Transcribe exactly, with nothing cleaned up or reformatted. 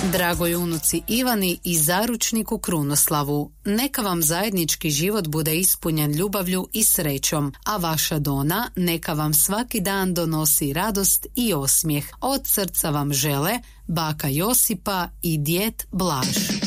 Dragoj unuci Ivani i zaručniku Krunoslavu, neka vam zajednički život bude ispunjen ljubavlju i srećom, a vaša Dona neka vam svaki dan donosi radost i osmijeh. Od srca vam žele baka Josipa i djed Blaž.